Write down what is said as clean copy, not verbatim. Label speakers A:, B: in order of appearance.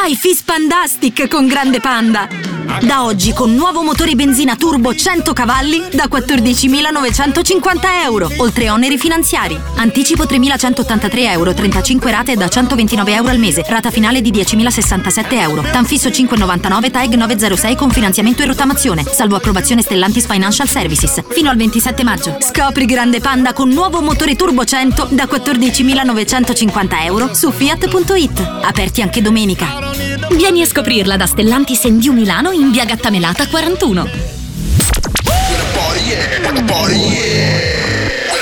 A: Life is Pandastic con Grande Panda. Da oggi con nuovo motore benzina turbo 100 cavalli da 14.950 euro, oltre oneri finanziari. Anticipo 3.183 euro, 35 rate da 129 euro al mese, rata finale di 10.067 euro. Tanfisso 5,99, TAEG 906 con finanziamento e rottamazione, salvo approvazione Stellantis Financial Services. Fino al 27 maggio. Scopri Grande Panda con nuovo motore turbo 100 da 14.950 euro su Fiat.it. Aperti anche domenica. Vieni a scoprirla da Stellantis Endiu Milano in via Gattamelata 41.